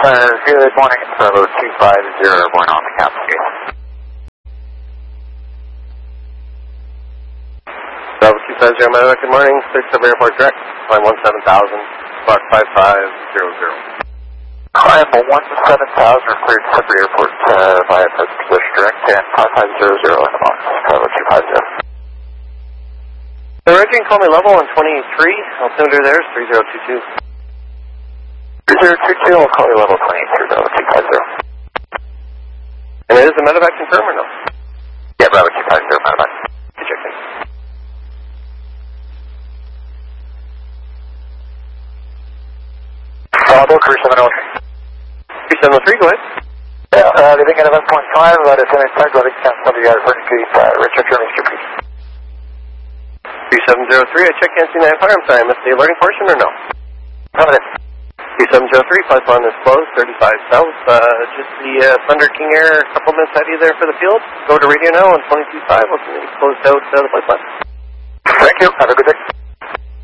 Good morning, it's Bravo 250, airborne on the captain gate. Bravo 250, Medevac, good morning, 37 Airport direct, climb 17000, spark 5500. Climb 17000, cleared Sudbury Airport via present position direct, and 5500 in the box, Bravo 250. So Roger, you can call me level on 23, altimeter there is 3022. 3022, I'll call you level 23, Bravo 250. And it is a Medevac confirm or no? Yeah, Bravo 250, Medevac. You check in. Bravo, Crew 703. 3703, go ahead. Yeah, leaving at 11.5, let us in inside, letting count WR 32, Richard German Street. 3703, I check NC9 fire, I'm sorry, I missed the alerting portion or no? Coming in. 3703, pipeline is closed, 35 south, just the Thunder King Air, a couple minutes ahead of you there for the field. Go to radio now on 22.5, we'll close out the pipeline. Thank you, have a good day.